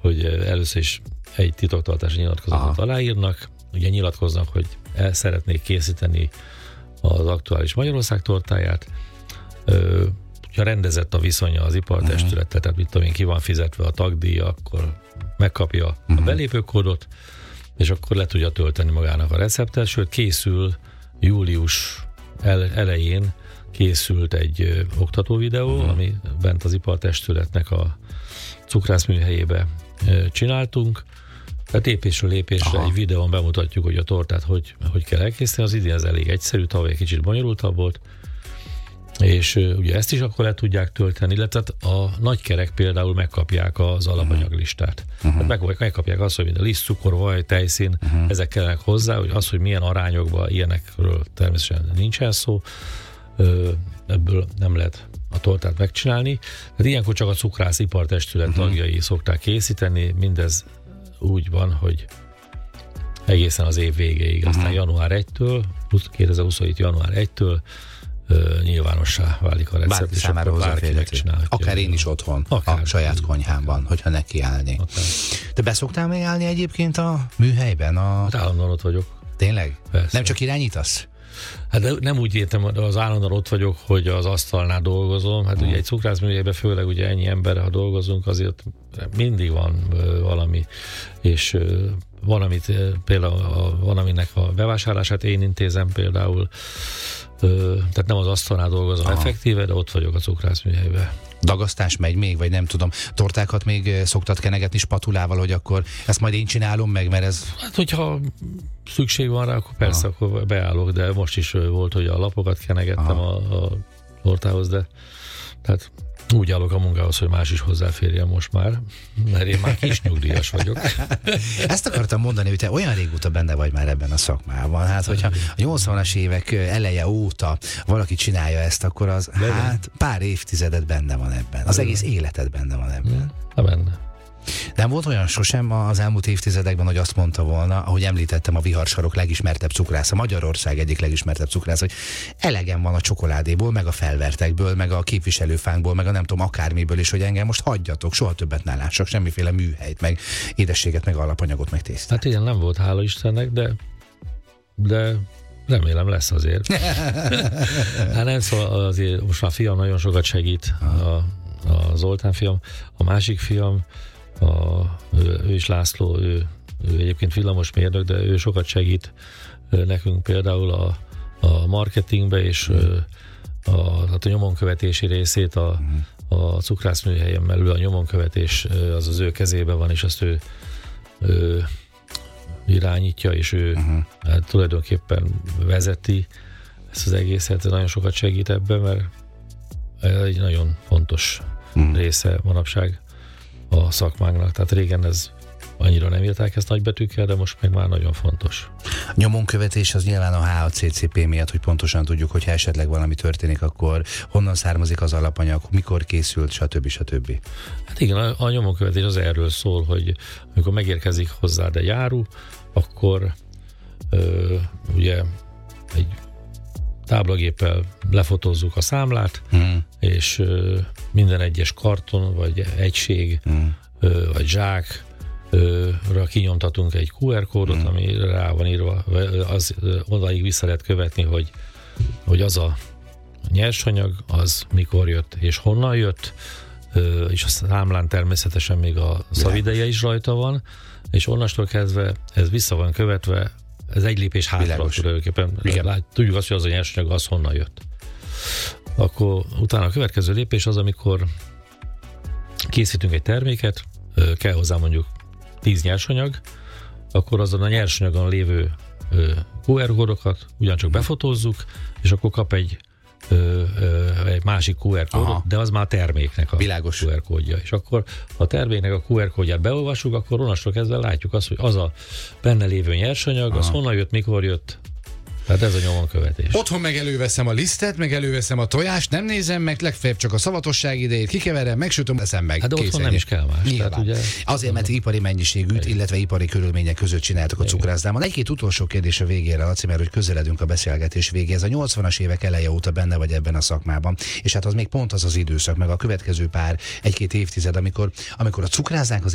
hogy először is egy titoktartási nyilatkozatot aláírnak, ugye nyilatkoznak, hogy el szeretnék készíteni az aktuális Magyarország tortáját, ha rendezett a viszonya az ipartestülettel, tehát mit tudom én, ki van fizetve a tagdíj, akkor megkapja a belépőkódot, és akkor le tudja tölteni magának a receptet, sőt készül július elején készült egy oktató videó, ami bent az ipartestületnek a cukrászműhelyébe csináltunk. Tehát lépésről lépésre egy videón bemutatjuk, hogy a tortát hogy kell elkészíteni. Az idén ez elég egyszerű, tavaly egy kicsit bonyolultabb volt, és ugye ezt is akkor le tudják tölteni, illetve a nagykerek például megkapják az alapanyaglistát. Tehát megkapják azt, hogy minden liszt, cukor, vaj, tejszín, ezek kellenek hozzá, hogy az, hogy milyen arányokban, ilyenekről természetesen nincsen szó, ebből nem lehet a tortát megcsinálni. Tehát ilyenkor csak a cukrász ipartestület tagjai szokták készíteni, mindez úgy van, hogy egészen az év végéig. Aztán január 1-től, 2027. január 1-től nyilvánossá válik a recept. Bárki számára hozzáférhető. Akár én is otthon, a saját konyhámban, hogyha nekiállni. Te beszoktál még állni egyébként a műhelyben? Hát állandóan ott vagyok. Tényleg? Persze. Nem csak irányítasz? Hát de nem úgy értem, az állandóan ott vagyok, hogy az asztalnál dolgozom. Hát ugye egy cukrászműhelyben főleg ugye ennyi emberre, ha dolgozunk, azért mindig van valami, és van, amit például van, aminek a bevásárlását én intézem például, tehát nem az asztalnál dolgozom effektíve, de ott vagyok a cukrászműhelyben. Dagasztás megy még, vagy nem tudom, tortákat még szoktad kenegetni spatulával, hogy akkor ezt majd én csinálom meg, mert ez... Hát, hogyha szükség van rá, akkor persze, akkor beállok, de most is volt, hogy a lapokat kenegettem a tortához, de tehát úgy állok a munkához, hogy más is hozzáférjen most már, mert én már kis nyugdíjas vagyok. Ezt akartam mondani, hogy te olyan régóta benne vagy már ebben a szakmában. Hát, hogyha a 80-as évek eleje óta valaki csinálja ezt, akkor az pár évtizedet benne van ebben. Az egész életed benne van ebben. Benne. Nem volt olyan sosem az elmúlt évtizedekben, hogy azt mondta volna, ahogy említettem, a Viharsarok legismertebb cukrásza, Magyarország egyik legismertebb cukrász, hogy elegem van a csokoládéból, meg a felvertekből, meg a képviselőfánkból, meg a nem tudom akármiből, és hogy engem most hagyjatok, soha többet ne lássak, semmiféle műhelyt, meg édességet, meg alapanyagot, meg tésztát. Hát igen, nem volt, hála Istennek, de remélem lesz azért. Hát nem, szóval azért most már fiam nagyon sokat segít, a Zoltán fiam, a másik fiam, ő is László, ő egyébként villamosmérnök, de ő sokat segít nekünk például a marketingbe, és a nyomonkövetési részét a cukrászműhelyen belül a nyomonkövetés az ő kezében van, és azt ő irányítja, és ő hát tulajdonképpen vezeti ezt az egészet, nagyon sokat segít ebben, mert ez egy nagyon fontos része manapság a szakmánknak. Tehát régen ez annyira nem írták ezt nagybetűkkel, de most meg már nagyon fontos. Nyomonkövetés az nyilván a HACCP miatt, hogy pontosan tudjuk, hogyha esetleg valami történik, akkor honnan származik az alapanyag, mikor készült, stb. Hát igen, a nyomonkövetés az erről szól, hogy amikor megérkezik hozzád egy áru, akkor ugye egy táblagéppel lefotózzuk a számlát, és minden egyes karton, vagy egység, vagy zsákra kinyomtatunk egy QR kódot, ami rá van írva, az odaig vissza lehet követni, hogy az a nyersanyag, az mikor jött, és honnan jött, és a számlán természetesen még a szavideje is rajta van, és onnastól kezdve ez vissza van követve, ez egy lépés hátra tulajdonképpen. Tudjuk azt, hogy az a nyersanyag az honnan jött. Akkor utána a következő lépés az, amikor készítünk egy terméket, kell hozzá mondjuk 10 nyersanyag, akkor azon a nyersanyagon lévő QR kódokat ugyancsak befotózzuk, és akkor kap egy másik QR kódot, de az már a terméknek a QR kódja. És akkor ha a terméknek a QR kódját beolvassuk, akkor onnastól kezdve látjuk azt, hogy az a benne lévő nyersanyag, az honnan jött, mikor jött. Tehát ez a nyomonkövetés. Otthon meg előveszem a lisztet, meg előveszem a tojást, nem nézem meg, legfeljebb csak a szavatosság idejét kikeverem, megsütöm, eszem meg. Hát de otthon nem is kell más. Tehát ugye, azért, mert ipari mennyiségűt, illetve ipari körülmények között csináltak a cukrászdámon. Egy-két utolsó kérdés a végére, Laci, mert hogy közeledünk a beszélgetés végéhez. A 80-as évek eleje óta benne vagy ebben a szakmában, és hát az még pont az az időszak, meg a következő egy-két évtized, amikor a cukrászdánk az